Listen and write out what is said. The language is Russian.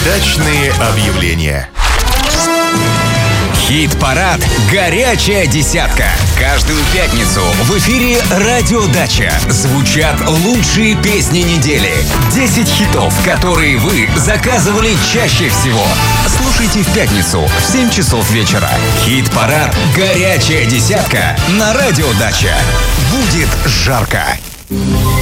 Дачные объявления. Хит-парад «Горячая десятка». Каждую пятницу в эфире «Радиодача» звучат лучшие песни недели. 10 хитов, которые вы заказывали чаще всего. Слушайте в пятницу в 7 часов вечера. Хит-парад «Горячая десятка» на «Радиодача». Будет жарко.